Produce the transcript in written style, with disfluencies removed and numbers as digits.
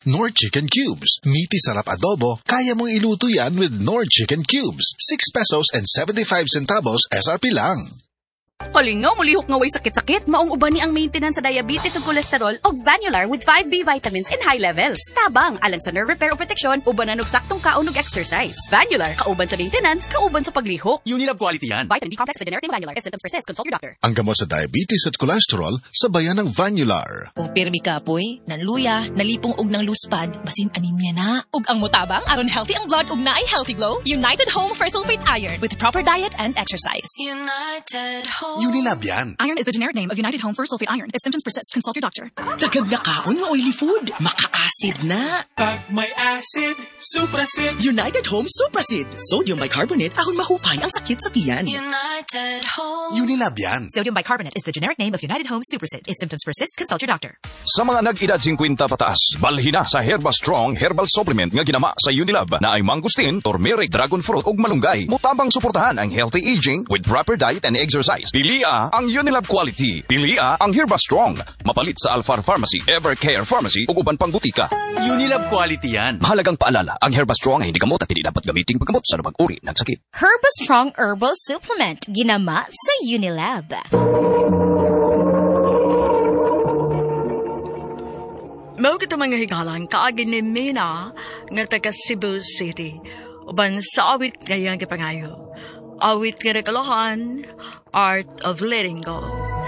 Knorr Chicken Cubes. Meaty sarap adobo, kaya mong iluto yan with Knorr Chicken Cubes. 6 pesos and 75 centavos SRP lang. Halingaw, mulihok nga way sakit-sakit. Maong uban ni ang maintenance sa diabetes ug kolesterol og Vanular with 5B vitamins in high levels. Tabang, alang sa nerve repair o protection, ubanan og saktong kaon ug exercise. Vanular, kauban sa maintenance, kauban sa paglihok. Unilab quality yan. Vitamin B complex sa generic name Vanular. If symptoms persist, consult your doctor. Ang gamot sa diabetes at cholesterol, sabayan ng Vanular. Kung pirmi ka, poy, nanluya, nalipong og ng luspad, basin anemia na. Ug ang mutabang, aron healthy ang blood ug naay healthy glow, United Home for Sulfate Iron with proper diet and exercise. United Home. Unilab yan. Iron is the generic name of United Home for Sulfate Iron. If symptoms persist, consult your doctor. Dagag na kaon nga oily food. Maka-acid na. Pag may acid, Suprasid. United Home Suprasid. Sodium bicarbonate ahon mahupay ang sakit sa tiyan. United Home. Unilab yan. Sodium bicarbonate is the generic name of United Home Suprasid. If symptoms persist, consult your doctor. Sa mga nag-edad 50 pataas, balhin na sa Herba Strong Herbal Supplement nga ginama sa Unilab na ay mangustin, turmeric, dragon fruit ug malunggay. Mutabang suportahan ang healthy aging with proper diet and exercise. Pilia ang Unilab quality. Pilia ang Herba Strong. Mapalit sa Alfar Pharmacy, Evercare Pharmacy ug uban pang butika. Unilab quality yan. Mahalagang paalala, ang Herba Strong ay hindi gamot at hindi dapat gamiting paggamot sa anumang uri ng sakit. Herba Strong Herbal Supplement. Ginama sa Unilab. Mao kita mga higalan kaagi ni Mina nga taga Cebu City. Uban sa awit ngayang gipangayo. Awit nga regalohan, Art of Letting Go.